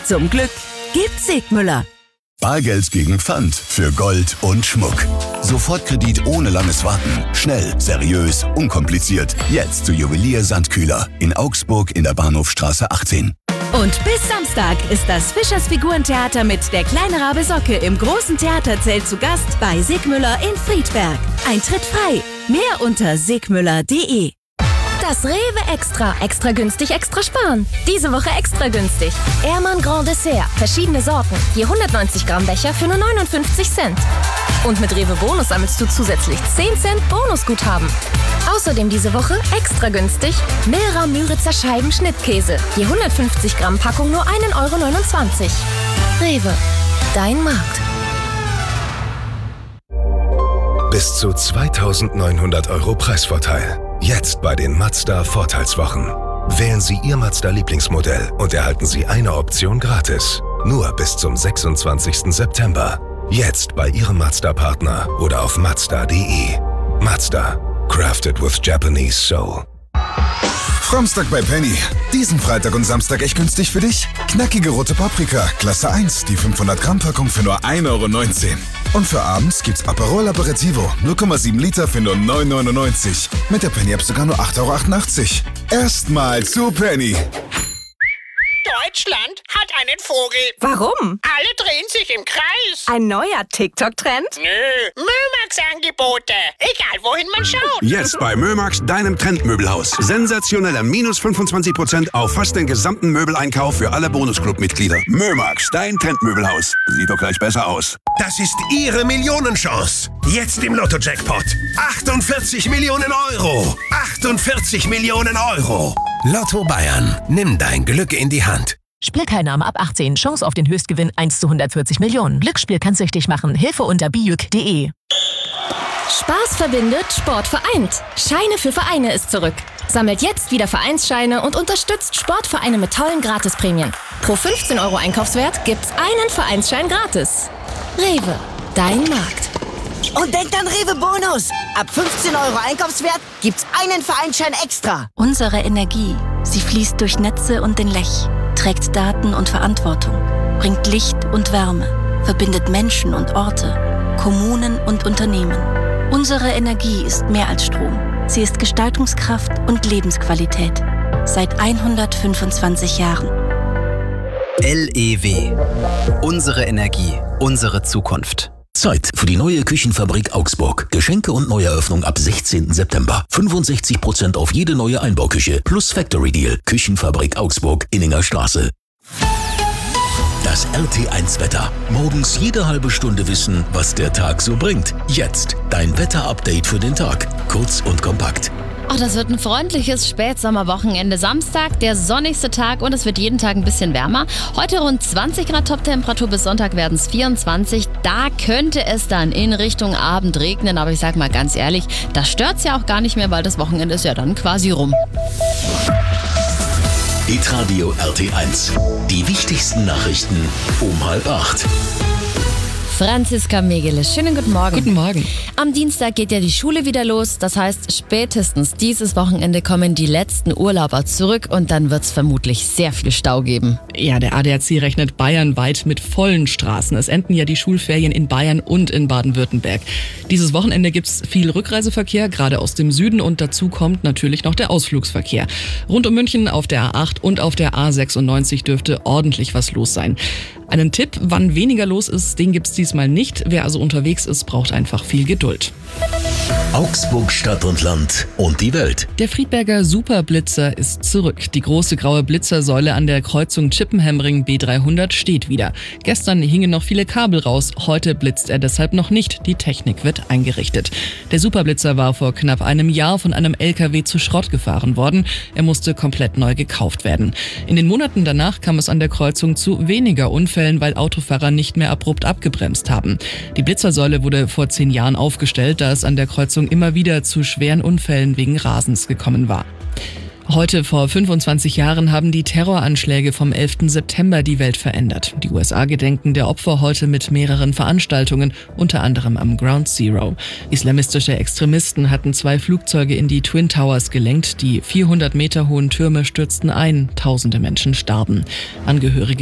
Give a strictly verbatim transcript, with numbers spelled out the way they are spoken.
Zum Glück gibt's Segmüller. Bargeld gegen Pfand für Gold und Schmuck. Sofortkredit ohne langes Warten. Schnell, seriös, unkompliziert. Jetzt zu Juwelier Sandkühler in Augsburg in der Bahnhofstraße achtzehn. Und bis Samstag ist das Fischers Figurentheater mit der kleine Rabe Socke im großen Theaterzelt zu Gast bei Segmüller in Friedberg. Eintritt frei. Mehr unter segmüller punkt de. Das Rewe Extra. Extra günstig, extra sparen. Diese Woche extra günstig. Ehrmann Grand Dessert. Verschiedene Sorten. Je hundertneunzig Gramm Becher für nur neunundfünfzig Cent. Und mit Rewe Bonus sammelst du zusätzlich zehn Cent Bonusguthaben. Außerdem diese Woche extra günstig Milra Müritzer Scheiben Schnittkäse. Je hundertfünfzig Gramm Packung nur ein Euro neunundzwanzig. Rewe. Dein Markt. Bis zu zweitausendneunhundert Euro Preisvorteil. Jetzt bei den Mazda Vorteilswochen. Wählen Sie Ihr Mazda-Lieblingsmodell und erhalten Sie eine Option gratis. Nur bis zum sechsundzwanzigsten September. Jetzt bei Ihrem Mazda-Partner oder auf mazda punkt de. Mazda. Crafted with Japanese soul. Samstag bei Penny. Diesen Freitag und Samstag echt günstig für dich? Knackige rote Paprika, Klasse eins, die fünfhundert Gramm Packung für nur ein Euro neunzehn. Und für abends gibt's Aperol Aperitivo, null Komma sieben Liter für nur neun Euro neunundneunzig. Mit der Penny-App sogar nur acht Euro achtundachtzig. Erstmal zu Penny. Deutschland hat einen Vogel. Warum? Alle drehen sich im Kreis. Ein neuer TikTok-Trend? Nö, Mömax-Angebote. Egal, wohin man schaut. Jetzt bei Mömax, deinem Trendmöbelhaus. Sensationeller minus fünfundzwanzig Prozent auf fast den gesamten Möbeleinkauf für alle Bonusclub-Mitglieder. Mömax, dein Trendmöbelhaus. Sieht doch gleich besser aus. Das ist Ihre Millionenchance. Jetzt im Lotto-Jackpot. achtundvierzig Millionen Euro. achtundvierzig Millionen Euro. Lotto Bayern. Nimm dein Glück in die Hand. Spielteilnahme ab achtzehn. Chance auf den Höchstgewinn eins zu hundertvierzig Millionen. Glücksspiel kann süchtig machen. Hilfe unter bijuk punkt de. Spaß verbindet, Sport vereint. Scheine für Vereine ist zurück. Sammelt jetzt wieder Vereinsscheine und unterstützt Sportvereine mit tollen Gratisprämien. Pro fünfzehn Euro Einkaufswert gibt's einen Vereinsschein gratis. Rewe, dein Markt. Und denkt an Rewe Bonus. Ab fünfzehn Euro Einkaufswert gibt's einen Vereinsschein extra. Unsere Energie, sie fließt durch Netze und den Lech, trägt Daten und Verantwortung, bringt Licht und Wärme, verbindet Menschen und Orte, Kommunen und Unternehmen. Unsere Energie ist mehr als Strom. Sie ist Gestaltungskraft und Lebensqualität. Seit hundertfünfundzwanzig Jahren. L E W. Unsere Energie, unsere Zukunft. Zeit für die neue Küchenfabrik Augsburg. Geschenke und Neueröffnung ab sechzehnten September. fünfundsechzig Prozent auf jede neue Einbauküche plus Factory Deal. Küchenfabrik Augsburg, Inninger Straße. Das R T eins Wetter. Morgens jede halbe Stunde wissen, was der Tag so bringt. Jetzt dein Wetter-Update für den Tag. Kurz und kompakt. Ach, das wird ein freundliches Spätsommerwochenende. Samstag, der sonnigste Tag und es wird jeden Tag ein bisschen wärmer. Heute rund zwanzig Grad Toptemperatur, bis Sonntag werden es vierundzwanzig. Da könnte es dann in Richtung Abend regnen, aber ich sag mal ganz ehrlich, das stört's ja auch gar nicht mehr, weil das Wochenende ist ja dann quasi rum. Hitradio R T eins. Die wichtigsten Nachrichten um halb acht. Franziska Megeles, schönen guten Morgen. Guten Morgen. Am Dienstag geht ja die Schule wieder los. Das heißt, spätestens dieses Wochenende kommen die letzten Urlauber zurück und dann wird es vermutlich sehr viel Stau geben. Ja, der A D A C rechnet bayernweit mit vollen Straßen. Es enden ja die Schulferien in Bayern und in Baden-Württemberg. Dieses Wochenende gibt es viel Rückreiseverkehr, gerade aus dem Süden, und dazu kommt natürlich noch der Ausflugsverkehr. Rund um München auf der A acht und auf der A sechsundneunzig dürfte ordentlich was los sein. Einen Tipp, wann weniger los ist, den gibt's diesmal nicht. Wer also unterwegs ist, braucht einfach viel Geduld. Augsburg, Stadt und Land und die Welt. Der Friedberger Superblitzer ist zurück. Die große graue Blitzersäule an der Kreuzung Chippenham-Ring B dreihundert steht wieder. Gestern hingen noch viele Kabel raus, heute blitzt er deshalb noch nicht. Die Technik wird eingerichtet. Der Superblitzer war vor knapp einem Jahr von einem L K W zu Schrott gefahren worden. Er musste komplett neu gekauft werden. In den Monaten danach kam es an der Kreuzung zu weniger Unfällen, weil Autofahrer nicht mehr abrupt abgebremst haben. Die Blitzersäule wurde vor zehn Jahren aufgestellt, da es an der Kreuzung immer wieder zu schweren Unfällen wegen Rasens gekommen war. Heute vor fünfundzwanzig Jahren haben die Terroranschläge vom elften September die Welt verändert. Die U S A gedenken der Opfer heute mit mehreren Veranstaltungen, unter anderem am Ground Zero. Islamistische Extremisten hatten zwei Flugzeuge in die Twin Towers gelenkt. Die vierhundert Meter hohen Türme stürzten ein, tausende Menschen starben. Angehörige